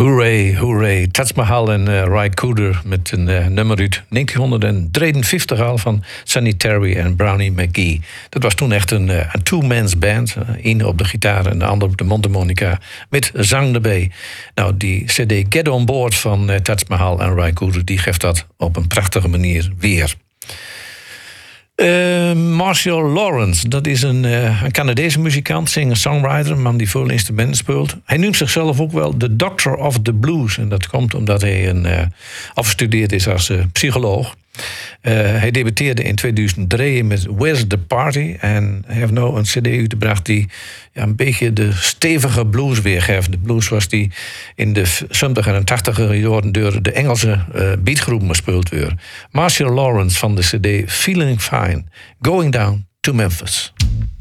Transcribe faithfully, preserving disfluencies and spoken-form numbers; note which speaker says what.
Speaker 1: Hooray, hooray. Taj Mahal en uh, Ry Cooder met een uh, nummer uit negentien drieënvijftig al van Sonny Terry en Brownie McGee. Dat was toen echt een, uh, een two-man's band. Eén op de gitaar en de ander op de mondharmonica met zang erbij. Nou, die cd Get On Board van uh, Taj Mahal en Ry Cooder, die geeft dat op een prachtige manier weer. Uh, Marshall Lawrence, dat is een, uh, een Canadese muzikant, singer-songwriter, een man die veel instrumenten speelt. Hij noemt zichzelf ook wel de Doctor of the Blues. En dat komt omdat hij een, uh, afgestudeerd is als uh, psycholoog. Uh, hij debuteerde in tweeduizend drie met Where's the Party? En hij heeft nu een cd uitgebracht die ja, een beetje de stevige blues weergeeft. De blues zoals die in de zeventig en tachtiger jaren door de Engelse uh, beatgroepen gespeeld werd. Marshall Lawrence van de cd Feeling Fine, Going Down to Memphis.